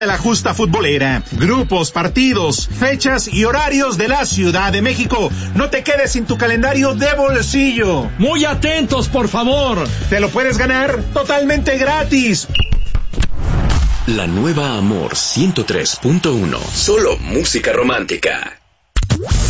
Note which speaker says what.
Speaker 1: La justa futbolera, grupos, partidos, fechas y horarios de la Ciudad de México. No te quedes sin tu calendario de bolsillo.
Speaker 2: Muy atentos, por favor.
Speaker 1: Te lo puedes ganar totalmente gratis.
Speaker 3: La nueva Amor 103.1. Solo música romántica.